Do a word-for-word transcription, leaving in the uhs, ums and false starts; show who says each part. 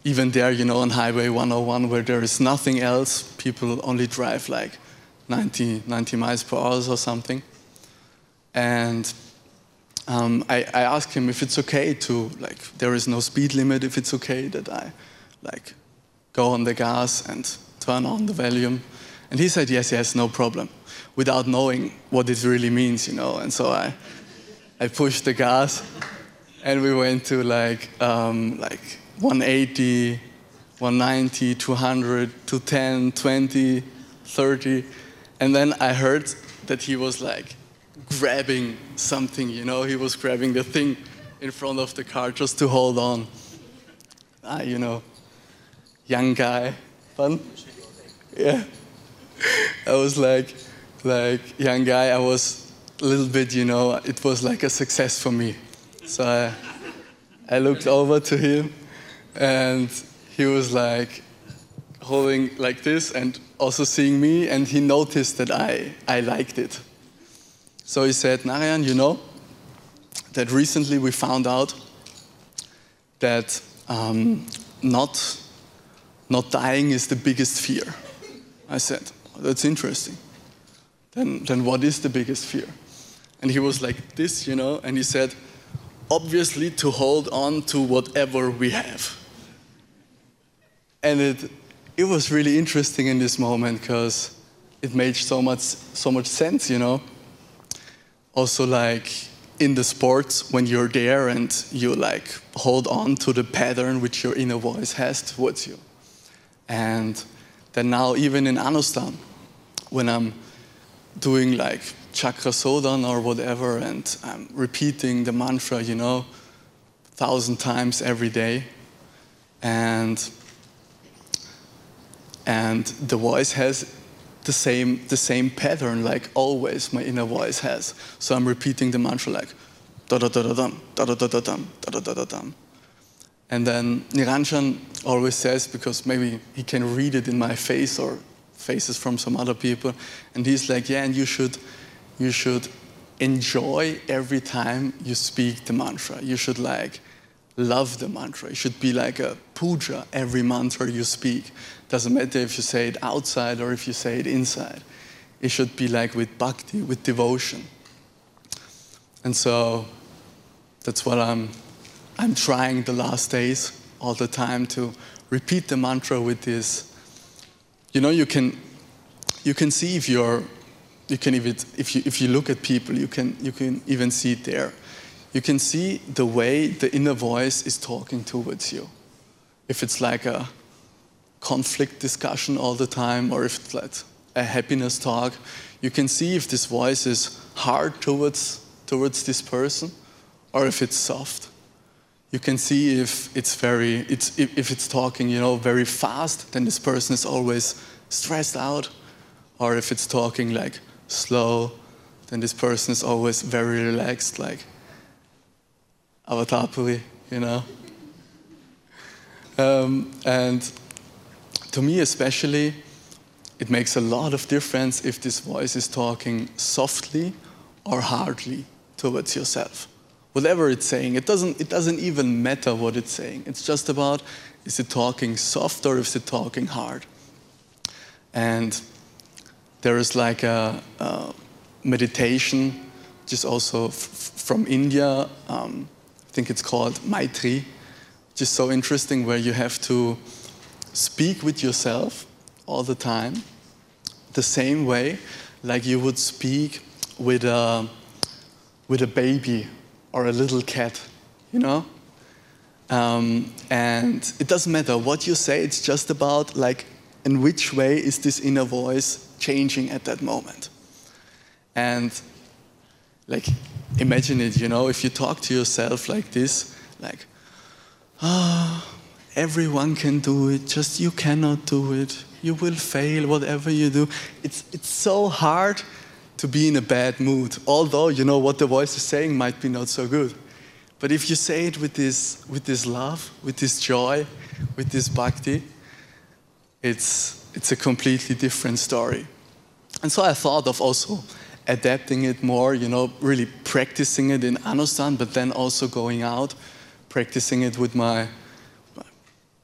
Speaker 1: even there, you know, on Highway one oh one, where there is nothing else, people only drive like ninety, ninety miles per hour or something. And um, I, I asked him if it's okay to, like, there is no speed limit, if it's okay that I, like, go on the gas and turn on the volume. And he said, yes, yes, no problem, without knowing what it really means, you know. And so I, I pushed the gas, and we went to like, um, like one eighty, one ninety, two hundred, two ten, twenty, thirty. And then I heard that he was like grabbing something, you know. He was grabbing the thing in front of the car just to hold on. Ah, you know, young guy, fun? Yeah. I was like, like young guy, I was a little bit, you know, it was like a success for me. So I, I looked over to him, and he was like holding like this and also seeing me, and he noticed that I, I liked it. So he said, Narayan, you know, that recently we found out that um, not, not dying is the biggest fear. I said, oh, that's interesting. Then, then what is the biggest fear? And he was like this, you know, and he said, obviously to hold on to whatever we have. And it, it was really interesting in this moment because it made so much, so much sense, you know. Also, like in the sports, when you're there and you like hold on to the pattern which your inner voice has towards you. And then now, even in Anustan, when I'm doing like chakra sodhan or whatever, and I'm repeating the mantra, you know, a thousand times every day, and and the voice has the same the same pattern, like always my inner voice has. So I'm repeating the mantra like da da da da dum, da da da da dum, da da da da dum. And then Niranjan always says, because maybe he can read it in my face or faces from some other people, and he's like, yeah, and you should you should enjoy every time you speak the mantra. You should like love the mantra. It should be like a puja every mantra you speak. Doesn't matter if you say it outside or if you say it inside. It should be like with bhakti, with devotion. And so that's what I'm I'm trying the last days all the time to repeat the mantra with this. You know, you can you can see if you're you can even if you if you look at people, you can you can even see it there. You can see the way the inner voice is talking towards you. If it's like a conflict discussion all the time, or if it's like a happiness talk, you can see if this voice is hard towards towards this person, or if it's soft. You can see if it's very it's if, if it's talking, you know, very fast, then this person is always stressed out, or if it's talking like slow, then this person is always very relaxed, like Avatapuri, you know. Um, and to me especially, it makes a lot of difference if this voice is talking softly or hardly towards yourself. Whatever it's saying, it doesn't, it doesn't even matter what it's saying. It's just about, is it talking soft or is it talking hard? And there is like a, a meditation, which is also f from India. Um, I think it's called Maitri, which is so interesting, where you have to speak with yourself all the time, the same way like you would speak with a, with a baby or a little cat, you know? Um, and it doesn't matter what you say, it's just about like in which way is this inner voice changing at that moment. And like, imagine it, you know, if you talk to yourself like this, like, ah, oh, everyone can do it, just you cannot do it. You will fail, whatever you do. It's, it's so hard to be in a bad mood, although, you know, what the voice is saying might be not so good. But if you say it with this, with this love, with this joy, with this bhakti, it's, it's a completely different story. And so I thought of also adapting it more, you know, really practicing it in Anustan, but then also going out, practicing it with my